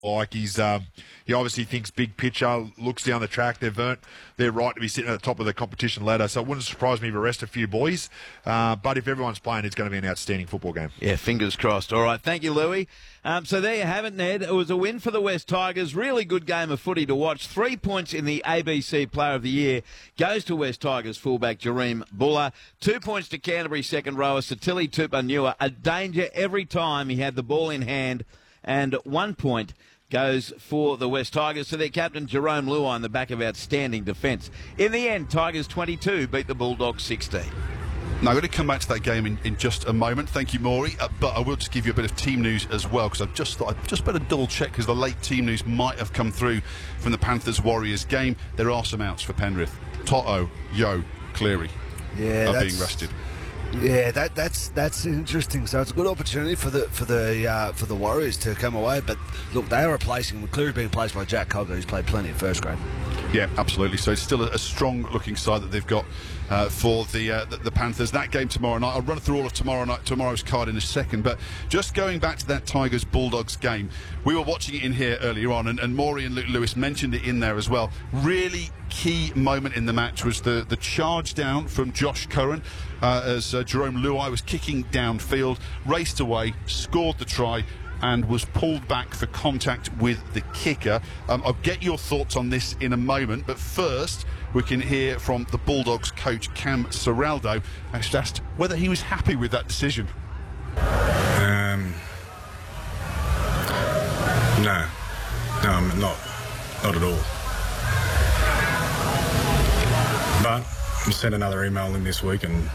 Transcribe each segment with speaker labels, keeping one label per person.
Speaker 1: like. He obviously thinks big picture, looks down the track. They've earned their right to be sitting at the top of the competition ladder. So it wouldn't surprise me if we rest a few boys. But if everyone's playing, it's going to be an outstanding football game.
Speaker 2: Yeah, fingers crossed. All right, thank you, Louis. So there you have it, Ned. It was a win for the West Tigers. Really good game of footy to watch. 3 points in the ABC Player of the Year goes to West Tigers fullback Jareem Buller. 2 points to Canterbury second rower Satili Tupanua. A danger every time he had the ball in hand. And 1 point goes for the West Tigers. So their captain, Jerome Luai, in the back of outstanding defence. In the end, Tigers 22 beat the Bulldogs 16.
Speaker 3: Now, I'm going to come back to that game in just a moment. Thank you, Maury. But I will just give you a bit of team news as well, because I've just thought I'd just better double check, because the late team news might have come through from the Panthers-Warriors game. There are some outs for Penrith. Toto, Yeo, Cleary are being rested.
Speaker 4: Yeah, that's interesting. So it's a good opportunity for the Warriors to come away. But look, they are replacing. Cleary's being replaced by Jack Cogger, who's played plenty at first grade.
Speaker 3: Yeah, absolutely. So it's still a strong-looking side that they've got for the Panthers. That game tomorrow night. I'll run through all of tomorrow's card in a second. But just going back to that Tigers-Bulldogs game, we were watching it in here earlier on, and Maury and Luke Lewis mentioned it in there as well. Really key moment in the match was the charge down from Josh Curran as Jerome Luai was kicking downfield, raced away, scored the try, and was pulled back for contact with the kicker. I'll get your thoughts on this in a moment, but first we can hear from the Bulldogs coach Cam Serraldo, asked whether he was happy with that decision.
Speaker 5: No, I'm not at all. But I'll send another email in this week and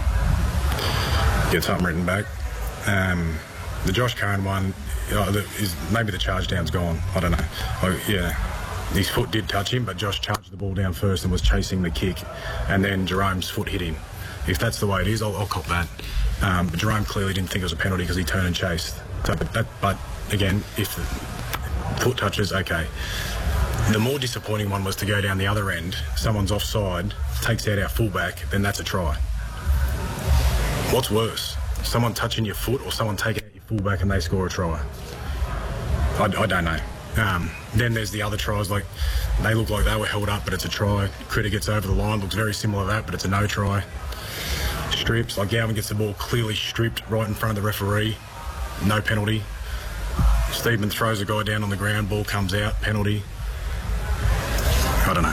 Speaker 5: get something written back. The Josh Curran one, is maybe the charge down's gone. I don't know. His foot did touch him, but Josh charged the ball down first and was chasing the kick, and then Jerome's foot hit him. If that's the way it is, I'll cop that. But Jerome clearly didn't think it was a penalty because he turned and chased. So, but again, if the foot touches, okay. The more disappointing one was to go down the other end. Someone's offside, takes out our fullback, then that's a try. What's worse? Someone touching your foot or someone taking out your fullback and they score a try? I don't know. Then there's the other tries, like they look like they were held up, but it's a try. Critter gets over the line, looks very similar to that, but it's a no try. Strips, like Gowan gets the ball clearly stripped right in front of the referee, no penalty. Steedman throws a guy down on the ground, ball comes out, penalty. I don't know.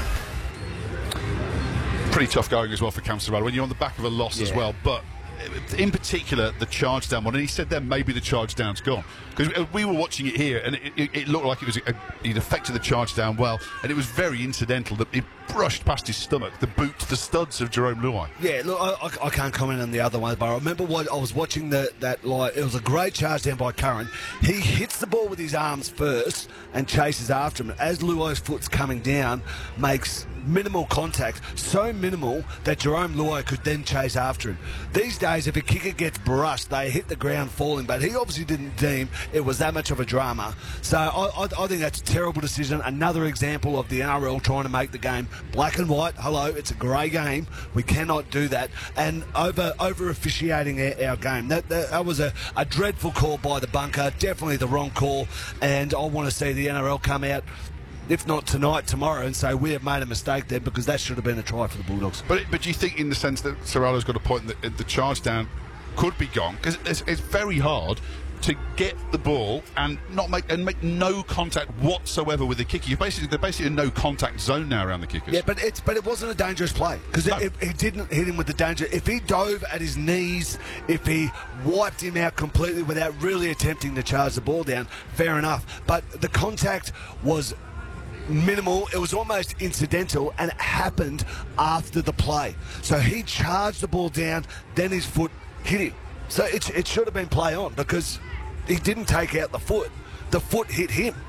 Speaker 3: Pretty tough going as well for Cam Serraldo when you're on the back of a loss as well, but in particular the charge down one, and he said then maybe the charge down's gone, because we were watching it here and it looked like he'd affected the charge down well, and it was very incidental that it brushed past his stomach, the boot, the studs of Jerome Luai.
Speaker 4: Yeah, look, I can't comment on the other one, but I remember what I was watching that it was a great charge down by Curran. He hits the ball with his arms first and chases after him. As Luai's foot's coming down, makes minimal contact, so minimal that Jerome Luai could then chase after him. These days, if a kicker gets brushed, they hit the ground falling, but he obviously didn't deem it was that much of a drama. So I think that's a terrible decision. Another example of the NRL trying to make the game black and white. Hello, it's a grey game. We cannot do that. And over officiating our game. That was a dreadful call by the bunker. Definitely the wrong call. And I want to see the NRL come out, if not tonight, tomorrow, and say we have made a mistake there, because that should have been a try for the Bulldogs.
Speaker 3: But do you think, in the sense that Serraldo's got a point, that the charge down could be gone? Because it's very hard to get the ball and make no contact whatsoever with the kicker. They're basically in no contact zone now around the kickers.
Speaker 4: Yeah, but it wasn't a dangerous play, because he didn't hit him with the danger. If he dove at his knees, if he wiped him out completely without really attempting to charge the ball down, fair enough. But the contact was minimal, it was almost incidental, and it happened after the play. So he charged the ball down, then his foot hit him. So it should have been play on, because he didn't take out the foot. The foot hit him.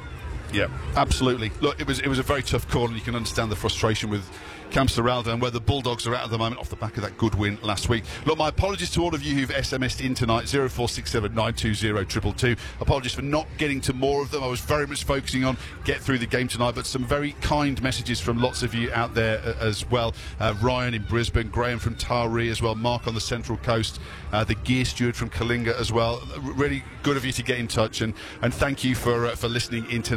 Speaker 3: Yeah, absolutely. Look, it was a very tough call, and you can understand the frustration with Camp Serralda and where the Bulldogs are at the moment off the back of that good win last week. Look, my apologies to all of you who've SMS'd in tonight, 0467 920 222. Apologies for not getting to more of them. I was very much focusing on get through the game tonight, but some very kind messages from lots of you out there as well. Ryan in Brisbane, Graham from Taree as well, Mark on the Central Coast, the Gear Steward from Kalinga as well. Really good of you to get in touch, and thank you for listening in tonight.